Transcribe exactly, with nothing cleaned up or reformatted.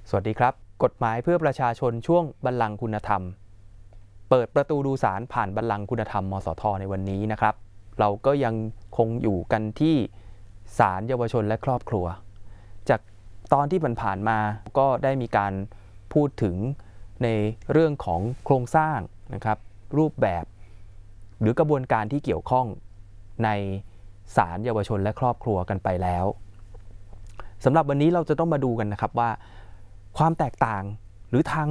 สวัสดีครับกฎหมายเพื่อประชาชนช่วงบัลลังก์คุณธรรมเปิดประตูดูศาลผ่านบัลลังก์คุณธรรมมสทในวันนี้นะครับเราก็ยังคงอยู่กันที่ศาลเยาวชนและครอบครัวจากตอนที่ผ่านมาก็ได้มีการพูดถึงในเรื่องของโครงสร้างนะครับรูปแบบหรือกระบวนการที่เกี่ยวข้องในศาลเยาวชนและครอบครัวกันไปแล้วสำหรับวันนี้เราจะต้องมาดูกันนะครับว่าความแตกต่างหรือทาง